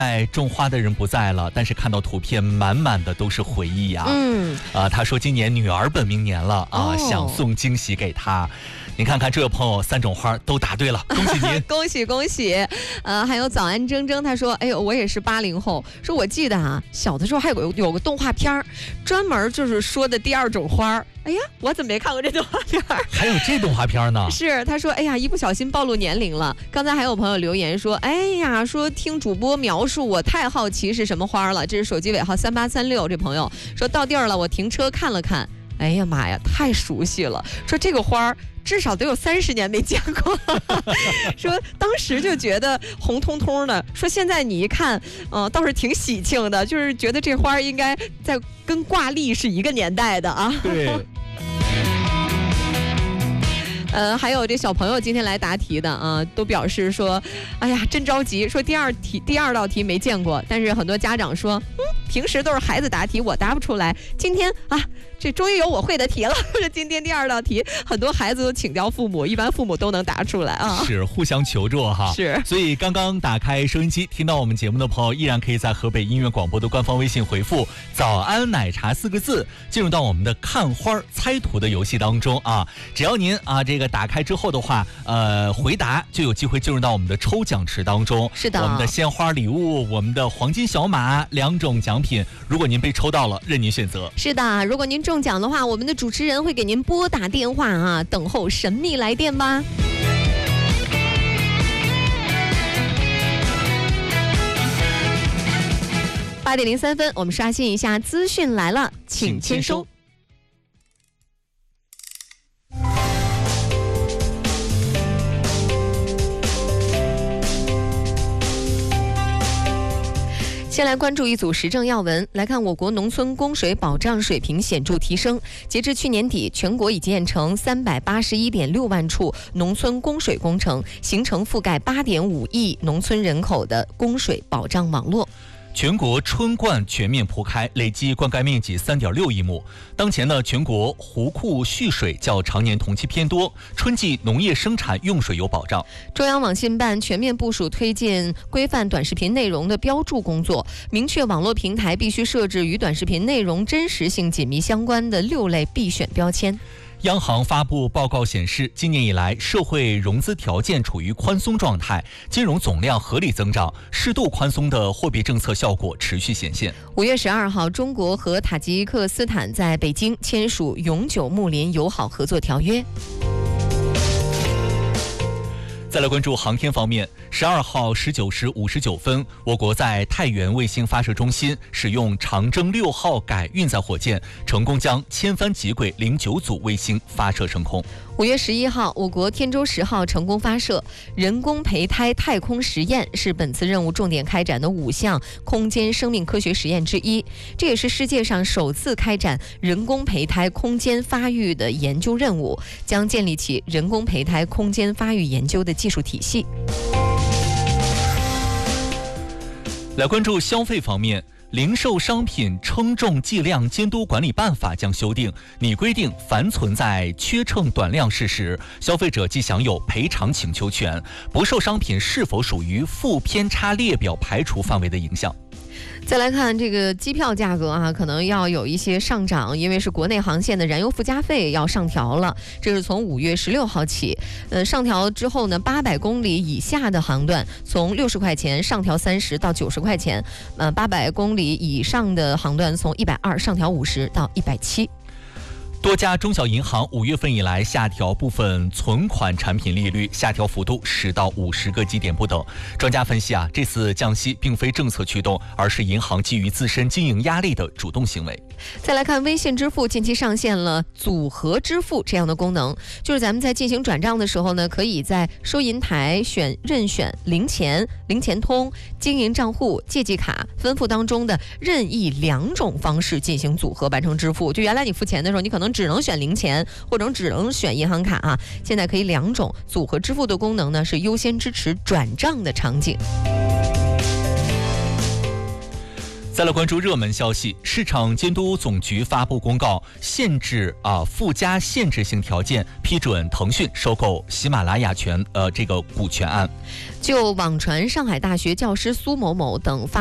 种花的人不在了，但是看到图片满满的都是回忆呀。他说今年女儿本命年了啊，想送惊喜给她。你看看这位朋友3种花都答对了，恭喜您！ 恭喜恭喜！还有早安铮铮，他说：“哎呦，我也是80后，说我记得啊，小的时候还有个动画片专门就是说的第2种花。哎呀，我怎么没看过这动画片？ 还有这动画片呢？ 是，他说，哎呀，一不小心暴露年龄了。刚才还有朋友留言说，哎呀，说听主播描述，我太好奇是什么花了。这是手机尾号3836，这朋友说到地儿了，我停车看了看，哎呀妈呀，太熟悉了。说这个花至少都有30年没见过，说当时就觉得红彤彤的，说现在你一看，倒是挺喜庆的，就是觉得这花应该在跟挂历是一个年代的啊。 对。 还有这小朋友今天来答题的啊，都表示说，哎呀，真着急，说第二道题没见过，但是很多家长说，平时都是孩子答题，我答不出来，今天啊，这终于有我会的题了。今天第2道题，很多孩子都请教父母，一般父母都能答出来啊。 是互相求助哈。 是， 所以刚刚打开收音机听到我们节目的朋友，依然可以在河北音乐广播的官方微信回复“早安奶茶”4个字，进入到我们的看花猜图的游戏当中啊。只要您啊这个打开之后的话，回答就有机会进入到我们的抽奖池当中。 是的， 我们的鲜花礼物，我们的黄金小马2种奖品，如果您被抽到了，任您选择。 是的，如果您中奖的话，我们的主持人会给您拨打电话啊，等候神秘来电吧。8点03分，我们刷新一下资讯来了，请签收。先来关注一组时政要闻，来看我国农村供水保障水平显著提升。截至去年底，全国已建成381.6万处农村供水工程，形成覆盖8.5亿农村人口的供水保障网络。 全国春灌全面铺开，累计灌溉面积3.6亿亩。当前呢，全国湖库蓄水较常年同期偏多，春季农业生产用水有保障。 中央网信办全面部署推进规范短视频内容的标注工作，明确网络平台必须设置与短视频内容真实性紧密相关的6类必选标签。 央行发布报告显示，今年以来社会融资条件处于宽松状态，金融总量合理增长，适度宽松的货币政策效果持续显现。 5月12号，中国和塔吉克斯坦在北京签署永久睦邻友好合作条约。 再来关注航天方面，12号19时59分，我国在太原卫星发射中心使用长征6号改运载火箭，成功将千帆极轨09组卫星发射升空。 5月11号，我国天舟10号成功发射。人工胚胎太空实验是本次任务重点开展的5项空间生命科学实验之一，这也是世界上首次开展人工胚胎空间发育的研究任务，将建立起人工胚胎空间发育研究的技术体系。 来关注消费方面，零售商品称重计量监督管理办法将修订，拟规定凡存在缺称短量事实，消费者即享有赔偿请求权，不受商品是否属于负偏差列表排除范围的影响。 再来看这个机票价格啊，可能要有一些上涨，因为是国内航线的燃油附加费要上调了，这是从5月16号起。上调之后呢，800公里以下的航段从60块钱上调30到90块钱，800公里以上的航段从120上调50到170。 多家中小银行5月份以来下调部分存款产品利率，下调幅度10到50个基点不等。专家分析啊，这次降息并非政策驱动，而是银行基于自身经营压力的主动行为。 再来看微信支付近期上线了组合支付这样的功能，就是咱们在进行转账的时候呢，可以在收银台任选零钱、零钱通、经营账户、借记卡分付当中的任意2种方式进行组合完成支付。就原来你付钱的时候，你可能只能选零钱，或者只能选银行卡啊，现在可以2种组合支付的功能呢，是优先支持转账的场景。 再来关注热门消息，市场监督总局发布公告，限制附加限制性条件批准腾讯收购喜马拉雅这个股权案。 就网传上海大学教师苏某某等发